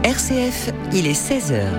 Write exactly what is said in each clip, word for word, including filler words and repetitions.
R C F, il est seize heures.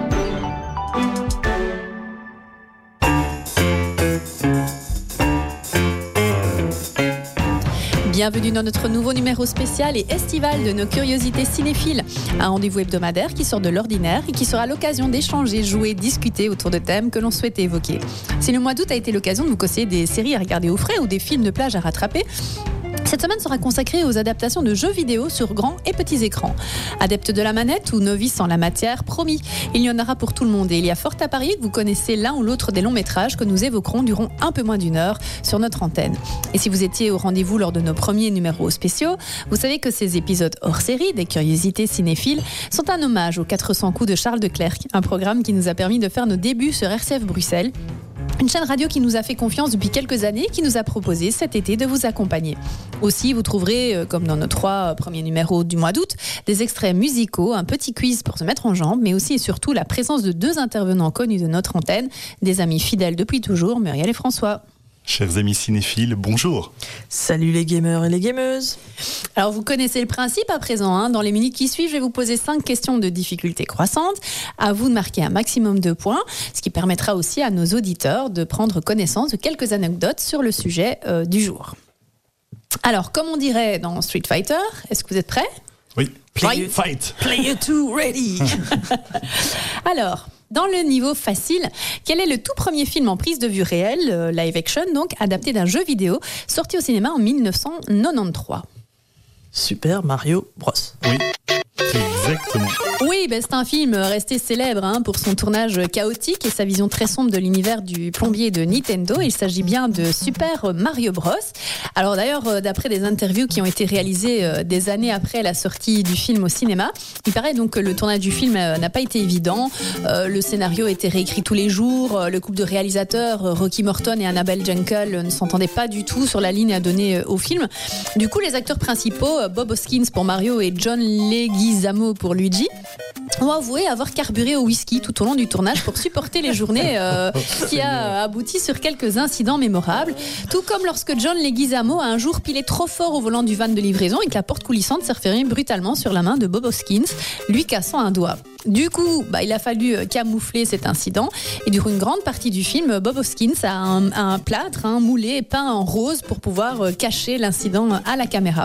Bienvenue dans notre nouveau numéro spécial et estival de nos curiosités cinéphiles. Un rendez-vous hebdomadaire qui sort de l'ordinaire et qui sera l'occasion d'échanger, jouer, discuter autour de thèmes que l'on souhaitait évoquer. Si le mois d'août a été l'occasion de vous conseiller des séries à regarder au frais ou des films de plage à rattraper, cette semaine sera consacrée aux adaptations de jeux vidéo sur grands et petits écrans. Adeptes de la manette ou novices en la matière, promis, il y en aura pour tout le monde et il y a fort à parier que vous connaissez l'un ou l'autre des longs métrages que nous évoquerons durant un peu moins d'une heure sur notre antenne. Et si vous étiez au rendez-vous lors de nos premiers numéros spéciaux, vous savez que ces épisodes hors série des curiosités cinéphiles sont un hommage aux quatre cents coups de Charles de Clercq, un programme qui nous a permis de faire nos débuts sur R C F Bruxelles. Une chaîne radio qui nous a fait confiance depuis quelques années et qui nous a proposé cet été de vous accompagner. Aussi, vous trouverez, comme dans nos trois premiers numéros du mois d'août, des extraits musicaux, un petit quiz pour se mettre en jambe, mais aussi et surtout la présence de deux intervenants connus de notre antenne, des amis fidèles depuis toujours, Muriel et François. Chers amis cinéphiles, bonjour. Salut les gamers et les gameuses. Alors vous connaissez le principe à présent, hein. Dans les minutes qui suivent, je vais vous poser cinq questions de difficulté croissante. À vous de marquer un maximum de points, ce qui permettra aussi à nos auditeurs de prendre connaissance de quelques anecdotes sur le sujet euh, du jour. Alors, comme on dirait dans Street Fighter, est-ce que vous êtes prêts ? Oui. Play Fight. Player two ready. Alors, dans le niveau facile, quel est le tout premier film en prise de vue réelle, euh, live action, donc adapté d'un jeu vidéo, sorti au cinéma en dix-neuf cent quatre-vingt-treize ? Super Mario Bros. Oui, exactement. Oui, ben c'est un film resté célèbre hein, pour son tournage chaotique et sa vision très sombre de l'univers du plombier de Nintendo. Il s'agit bien de Super Mario Bros. Alors d'ailleurs, d'après des interviews qui ont été réalisées des années après la sortie du film au cinéma, il paraît donc que le tournage du film n'a pas été évident. Euh, le scénario a été réécrit tous les jours. Le couple de réalisateurs, Rocky Morton et Annabelle Jankel, ne s'entendaient pas du tout sur la ligne à donner au film. Du coup, les acteurs principaux, Bob Hoskins pour Mario et John Leguizamo pour Luigi, ont avoué avoir carburé au whisky tout au long du tournage pour supporter les journées, euh, qui a abouti sur quelques incidents mémorables. Tout comme lorsque John Leguizamo a un jour pilé trop fort au volant du van de livraison et que la porte coulissante s'est refermée brutalement sur la main de Bob Hoskins, lui cassant un doigt. Du coup, bah, il a fallu camoufler cet incident et durant une grande partie du film, Bob Hoskins a un, un plâtre hein, moulé et peint en rose pour pouvoir cacher l'incident à la caméra.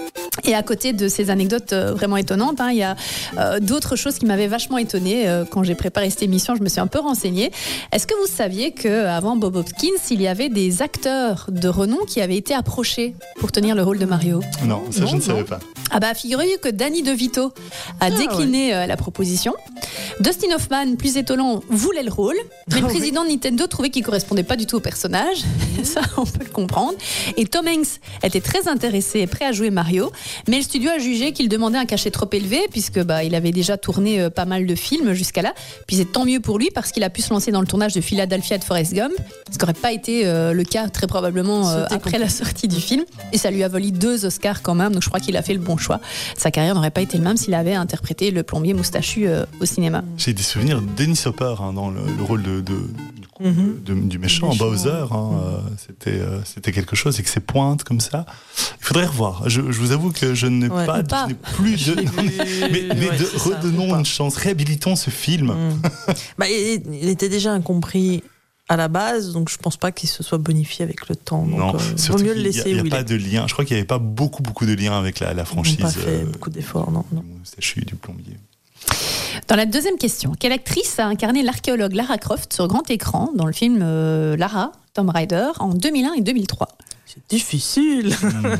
Et à côté de ces anecdotes euh, vraiment étonnantes, hein, il y a euh, d'autres choses qui m'avaient vachement étonnée. Euh, quand j'ai préparé cette émission, je me suis un peu renseignée. Est-ce que vous saviez qu'avant Bob Hoskins, il y avait des acteurs de renom qui avaient été approchés pour tenir le rôle de Mario ? Non, ça non, je ne non. savais pas. Ah bah figurez-vous que Danny DeVito a ah, décliné ouais. euh, la proposition. Dustin Hoffman, plus étonnant, voulait le rôle, mais le président oui. de Nintendo trouvait qu'il correspondait pas du tout au personnage. Ça, on peut le comprendre. Et Tom Hanks était très intéressé et prêt à jouer Mario, mais le studio a jugé qu'il demandait un cachet trop élevé puisque bah il avait déjà tourné euh, pas mal de films jusqu'à là. Puis c'est tant mieux pour lui parce qu'il a pu se lancer dans le tournage de Philadelphia de Forrest Gump, ce qui n'aurait pas été euh, le cas très probablement euh, après compliqué. La sortie du film. Et ça lui a valu deux Oscars quand même, donc je crois qu'il a fait le bon choix. Sa carrière n'aurait pas été le même s'il avait interprété le plombier moustachu euh, au cinéma. J'ai des souvenirs de Dennis Hopper hein, dans le, le rôle de, de, de, mm-hmm. de, du méchant, méchant Bowser. Hein, mm-hmm. euh, c'était, euh, c'était quelque chose avec ses pointes comme ça. Il faudrait revoir. Je, je vous avoue que je n'ai ouais, pas, pas. Je n'ai plus de. mais mais ouais, de, redonnons une chance, réhabilitons ce film. Mm. bah, il, il était déjà incompris à la base, donc je pense pas qu'il se soit bonifié avec le temps. Donc, non, euh, vaut mieux le laisser il y a, où il y a il pas est. De lien. Je crois qu'il n'y avait pas beaucoup beaucoup de liens avec la, la franchise. Ils n'ont pas fait euh, beaucoup d'efforts, non. non. Du moustachu du plombier. Dans la deuxième question, quelle actrice a incarné l'archéologue Lara Croft sur grand écran dans le film euh, Lara, Tomb Raider en deux mille un et deux mille trois ? C'est difficile. mmh.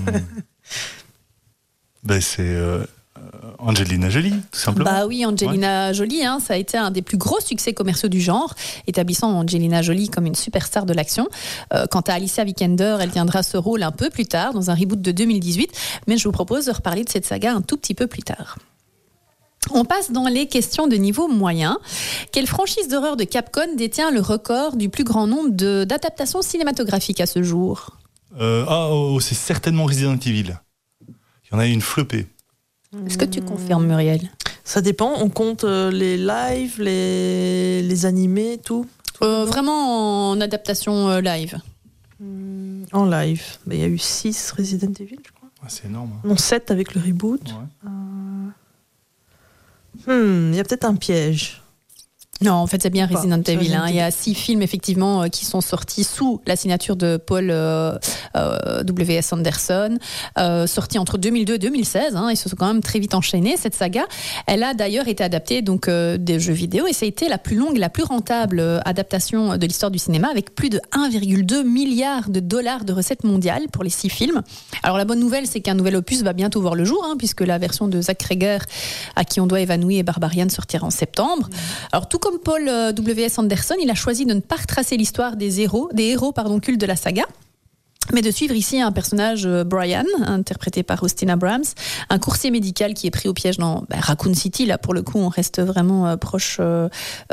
ben, c'est euh, Angelina Jolie, tout simplement. Bah oui, Angelina ouais. Jolie, hein, ça a été un des plus gros succès commerciaux du genre, établissant Angelina Jolie comme une superstar de l'action. Euh, quant à Alicia Vikander, elle tiendra ce rôle un peu plus tard, dans un reboot de deux mille dix-huit, mais je vous propose de reparler de cette saga un tout petit peu plus tard. On passe dans les questions de niveau moyen. Quelle franchise d'horreur de Capcom détient le record du plus grand nombre de, d'adaptations cinématographiques à ce jour ? euh, Ah, oh, c'est certainement Resident Evil. Il y en a eu une flopée. Est-ce que tu confirmes, Muriel ? Ça dépend, on compte euh, les lives, les, les animés, tout, tout euh, Vraiment en adaptation euh, live. Mmh, en live. Il y a eu six Resident Evil, je crois. Ah, c'est énorme. Hein. Non, sept avec le reboot. Ouais. Euh... Hmm, il y a peut-être un piège. Non, en fait, c'est bien Resident Pas, Evil. Resident Hein. Il y a six films, effectivement, euh, qui sont sortis sous la signature de Paul euh, euh, W S Anderson, euh, sortis entre deux mille deux et deux mille seize. Hein. Ils se sont quand même très vite enchaînés, cette saga. Elle a d'ailleurs été adaptée donc, euh, des jeux vidéo, et ça a été la plus longue et la plus rentable euh, adaptation de l'histoire du cinéma, avec plus de un virgule deux milliard de dollars de recettes mondiales pour les six films. Alors, la bonne nouvelle, c'est qu'un nouvel opus va bientôt voir le jour, hein, puisque la version de Zach Cregger, à qui on doit Eva Nui et Barbarian, sortira en septembre. Alors, tout comme Paul W S Anderson, il a choisi de ne pas retracer l'histoire des héros, des héros pardon, cultes de la saga, mais de suivre ici un personnage, Brian, interprété par Austin Abrams, un coursier médical qui est pris au piège dans bah, Raccoon City. Là, pour le coup, on reste vraiment euh, proche euh,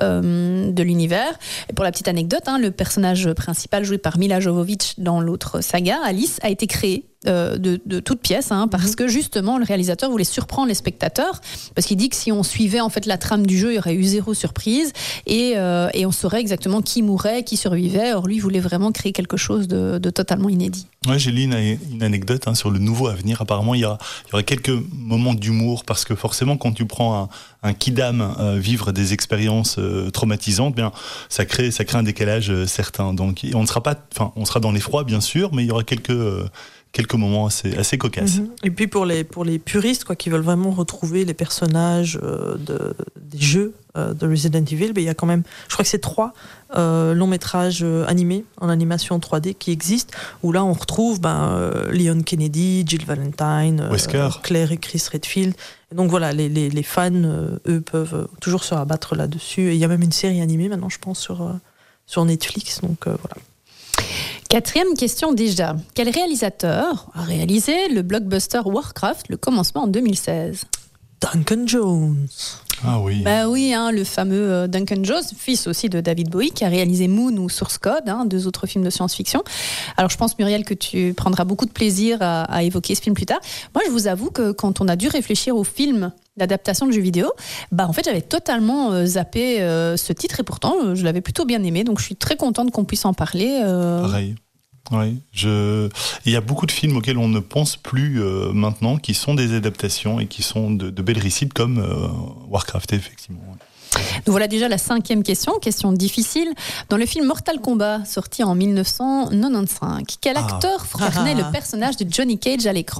euh, de l'univers. Et pour la petite anecdote, hein, le personnage principal joué par Mila Jovovich dans l'autre saga, Alice, a été créé Euh, de, de toutes pièces, hein, parce mmh. que justement le réalisateur voulait surprendre les spectateurs, parce qu'il dit que si on suivait en fait la trame du jeu, il y aurait eu zéro surprise et, euh, et on saurait exactement qui mourait, qui survivait. Or lui il voulait vraiment créer quelque chose de, de totalement inédit. Ouais, j'ai lu une, une anecdote hein, sur le nouveau à venir. Apparemment il y, a, il y aurait quelques moments d'humour, parce que forcément quand tu prends un, un kidam euh, vivre des expériences euh, traumatisantes, bien ça crée ça crée un décalage euh, certain. Donc on ne sera pas, enfin on sera dans l'effroi bien sûr, mais il y aura quelques euh, quelques moments assez, assez cocasses. Mmh. Et puis pour les, pour les puristes quoi, qui veulent vraiment retrouver les personnages euh, de, des jeux euh, de Resident Evil, ben, il y a quand même, je crois que c'est trois euh, longs métrages euh, animés en animation trois D qui existent, où là on retrouve ben, euh, Leon Kennedy, Jill Valentine, euh, Claire et Chris Redfield. Et donc voilà, les, les, les fans, euh, eux, peuvent toujours se rabattre là-dessus. Et il y a même une série animée maintenant, je pense, sur, euh, sur Netflix. Donc euh, voilà. Quatrième question déjà. Quel réalisateur a réalisé le blockbuster Warcraft, le commencement en deux mille seize ? Duncan Jones. Ah oui. Bah oui, hein, le fameux Duncan Jones, fils aussi de David Bowie, qui a réalisé Moon ou Source Code, hein, deux autres films de science-fiction. Alors je pense, Muriel, que tu prendras beaucoup de plaisir à, à évoquer ce film plus tard. Moi, je vous avoue que quand on a dû réfléchir au film d'adaptation de jeux vidéo, bah en fait j'avais totalement euh, zappé euh, ce titre, et pourtant euh, je l'avais plutôt bien aimé, donc je suis très contente qu'on puisse en parler. Euh... Pareil. Oui, je... il y a beaucoup de films auxquels on ne pense plus euh, maintenant, qui sont des adaptations et qui sont de, de belles réussites, comme euh, Warcraft, effectivement. Donc voilà déjà la cinquième question, question difficile. Dans le film Mortal Kombat, sorti en dix-neuf cent quatre-vingt-quinze, quel acteur ah. incarnait ah. le personnage de Johnny Cage à l'écran ?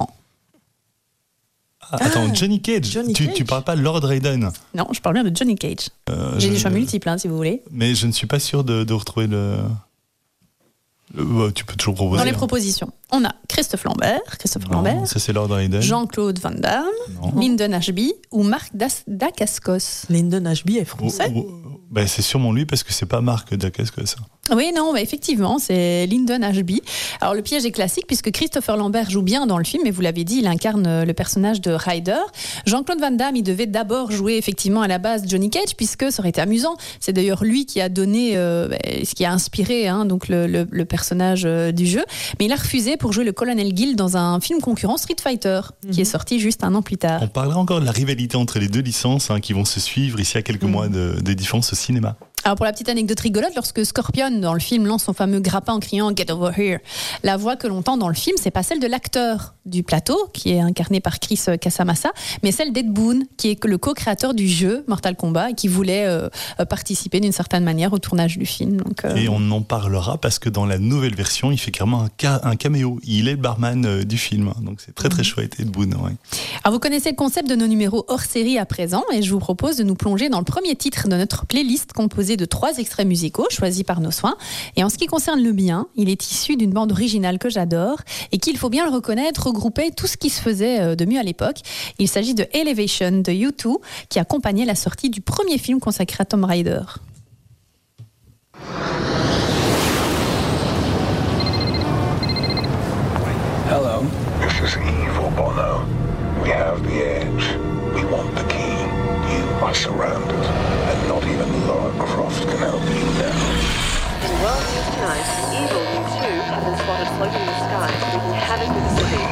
Ah, attends, ah, Johnny Cage, Johnny tu, Cage. Tu parles pas de Lord Raiden ? Non, je parle bien de Johnny Cage. Euh, J'ai je... des choix multiples, hein, si vous voulez. Mais je ne suis pas sûr de, de retrouver le... le... Bah, tu peux toujours proposer. Dans les hein. propositions, on a Christophe Lambert, Christophe non, Lambert, ça c'est Lord Raiden. Jean-Claude Van Damme, non. Lyndon Ashby ou Marc Dacascos. Lyndon Ashby est français. oh, oh, bah, c'est sûrement lui, parce que c'est pas Marc Dacascos. Oui, non, bah effectivement, c'est Lyndon Ashby. Alors le piège est classique, puisque Christopher Lambert joue bien dans le film, et vous l'avez dit, il incarne le personnage de Ryder. Jean-Claude Van Damme, il devait d'abord jouer effectivement à la base Johnny Cage, puisque ça aurait été amusant. C'est d'ailleurs lui qui a donné, euh, ce qui a inspiré hein, donc le, le, le personnage euh, du jeu. Mais il a refusé pour jouer le colonel Gill dans un film concurrent, Street Fighter, mm-hmm. qui est sorti juste un an plus tard. On parlera encore de la rivalité entre les deux licences hein, qui vont se suivre ici à quelques mm-hmm. mois de, de différence au cinéma. Alors pour la petite anecdote rigolote, lorsque Scorpion dans le film lance son fameux grappin en criant « Get over here », la voix que l'on entend dans le film, c'est pas celle de l'acteur du plateau, qui est incarné par Chris Casamassa, mais celle d'Ed Boon, qui est le co-créateur du jeu Mortal Kombat et qui voulait euh, participer d'une certaine manière au tournage du film. Donc, euh... Et on en parlera parce que dans la nouvelle version, il fait carrément un, ca- un caméo. Il est le barman euh, du film, donc c'est très très mmh. chouette, Ed Boon. Ouais. Alors vous connaissez le concept de nos numéros hors série à présent, et je vous propose de nous plonger dans le premier titre de notre playlist composée de trois extraits musicaux choisis par nos soins. Et en ce qui concerne le mien, il est issu d'une bande originale que j'adore et qui, il faut bien le reconnaître, regroupait tout ce qui se faisait de mieux à l'époque. Il s'agit de Elevation de U deux, qui accompagnait la sortie du premier film consacré à Tomb Raider. Hello. This is evil, Bono. We have the edge. We want the key. You are surrounded, and not even Lara Croft can help you now. In world news tonight, evil U two have been spotted floating in the sky, wreaking havoc with the city.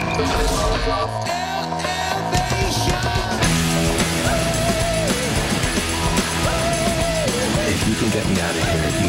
If you can get me out of here, you